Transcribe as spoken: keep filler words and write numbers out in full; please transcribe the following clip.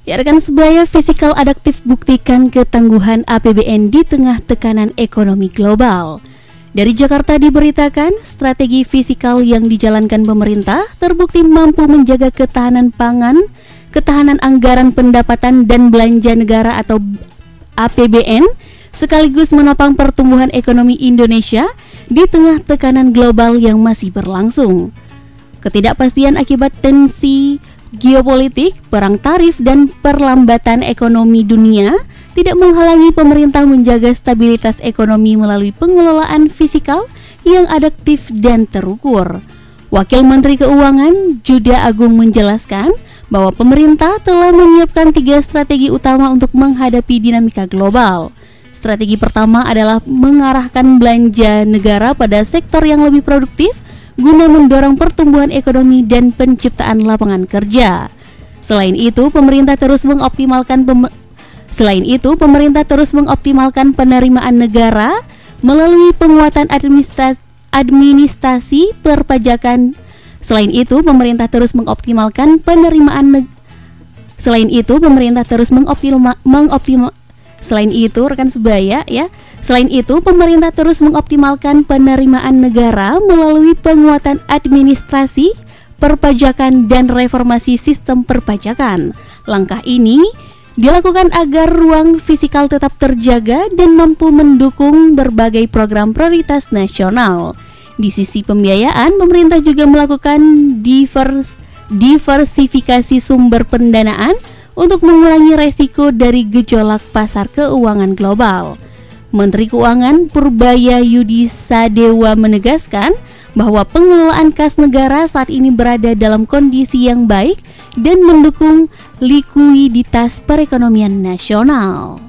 Ya, rekan sebaya, fisikal adaptif buktikan ketangguhan A P B N di tengah tekanan ekonomi global. Dari Jakarta diberitakan, strategi fisikal yang dijalankan pemerintah terbukti mampu menjaga ketahanan pangan, ketahanan anggaran pendapatan dan belanja negara atau A P B N, sekaligus menopang pertumbuhan ekonomi Indonesia di tengah tekanan global yang masih berlangsung. Ketidakpastian akibat tensi geopolitik, perang tarif, dan perlambatan ekonomi dunia tidak menghalangi pemerintah menjaga stabilitas ekonomi melalui pengelolaan fiskal yang adaptif dan terukur. Wakil Menteri Keuangan Juda Agung menjelaskan bahwa pemerintah telah menyiapkan tiga strategi utama untuk menghadapi dinamika global. Strategi pertama adalah mengarahkan belanja negara pada sektor yang lebih produktif guna mendorong pertumbuhan ekonomi dan penciptaan lapangan kerja. Selain itu, pemerintah terus mengoptimalkan pem- Selain itu, pemerintah terus mengoptimalkan penerimaan negara melalui penguatan administra- administrasi perpajakan. Selain itu, pemerintah terus mengoptimalkan penerimaan neg- Selain itu, pemerintah terus mengoptima- mengoptima- Selain itu, rekan sebaya ya. Selain itu, pemerintah terus mengoptimalkan penerimaan negara melalui penguatan administrasi, perpajakan, dan reformasi sistem perpajakan. Langkah ini dilakukan agar ruang fiskal tetap terjaga dan mampu mendukung berbagai program prioritas nasional. Di sisi pembiayaan, pemerintah juga melakukan divers, diversifikasi sumber pendanaan untuk mengurangi resiko dari gejolak pasar keuangan global. Menteri Keuangan Purbaya Yudi Sadewa menegaskan bahwa pengelolaan kas negara saat ini berada dalam kondisi yang baik dan mendukung likuiditas perekonomian nasional.